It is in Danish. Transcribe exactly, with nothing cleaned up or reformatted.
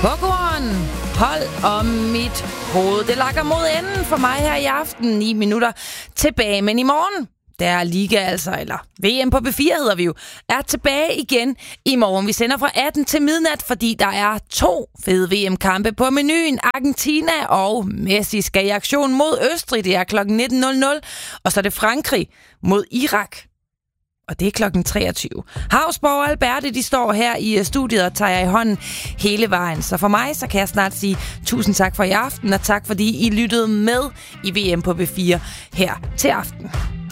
Pokémon, hold om mit hoved. Det lakker mod enden for mig her i aften. ni minutter tilbage, men i morgen, der Liga altså, eller V M på B fire hedder vi jo, er tilbage igen i morgen. Vi sender fra atten til midnat, fordi der er to fede V M-kampe på menuen. Argentina og Messi skal i aktion mod Østrig. Det er klokken nitten nul nul. Og så er det Frankrig mod Irak. Og det er klokken treogtyve. Havsborg og Alberte, de står her i studiet og tager jer i hånden hele vejen. Så for mig, så kan jeg snart sige tusind tak for i aften, og tak fordi I lyttede med i V M på B fire her til aften.